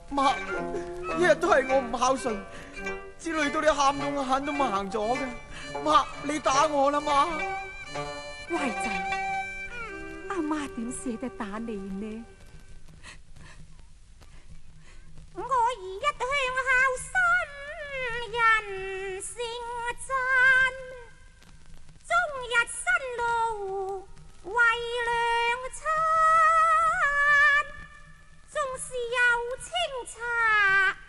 媽，一日都係我唔孝順，至累到你喊到我眼都盲咗嘅。媽，你打我啦，媽！ 乖仔，阿媽點捨得打你呢？